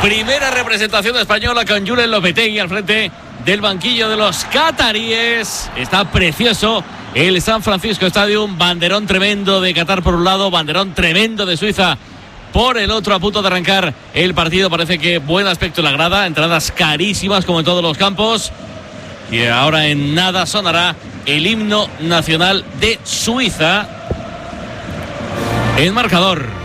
Primera representación española con Julen Lopetegui al frente del banquillo de los cataríes. Está precioso el San Francisco Stadium. Banderón tremendo de Qatar por un lado, banderón tremendo de Suiza por el otro, a punto de arrancar el partido. Parece que buen aspecto en la grada, entradas carísimas como en todos los campos. Y ahora en nada sonará el himno nacional de Suiza. El marcador: